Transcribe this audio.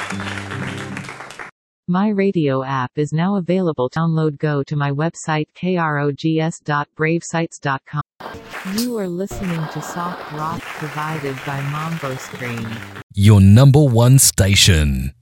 My radio app is now available. Download. Go to my website krogs.bravesites.com. You are listening to soft rock provided by Mambo Screen. Your number one station.